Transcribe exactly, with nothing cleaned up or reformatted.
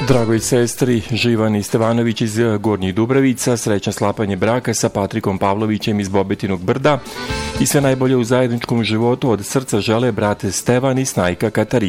Dragoj sestri Živani Stevanović iz Gornjih Dubravica, srećno sklapanje braka sa Patrikom Pavlovićem iz Bobetinog Brda i sve najbolje u zajedničkom životu od srca žele brate Stevan i snajka Katarina.